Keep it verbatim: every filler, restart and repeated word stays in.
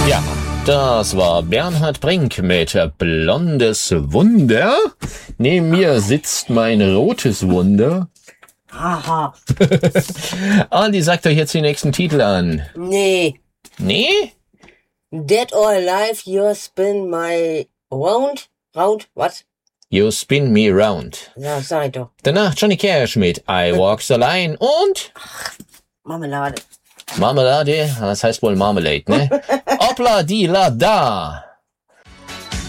Ja, das war Bernhard Brink mit Blondes Wunder. Neben mir sitzt mein rotes Wunder. Haha. Andi, sagt euch jetzt die nächsten Titel an. Nee. Nee? Dead or Alive, you spin my round. Round, was? You Spin Me Round. Ja, sag ich doch. Danach Johnny Cash mit I Walk the Line und Marmelade. Marmelade, das heißt wohl Marmalade, ne? Opla di la da.